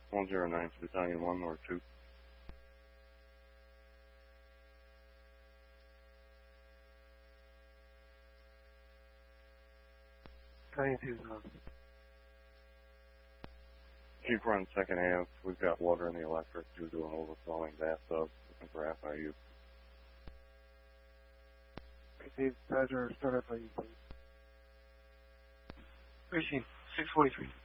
109 to Battalion 1 or 2. Battalion 2 is on. Keep running second half. We've got water in the electric due to an overflowing bathtub. Looking for FIU. Received. Badger, start FIU, please. Received. 643.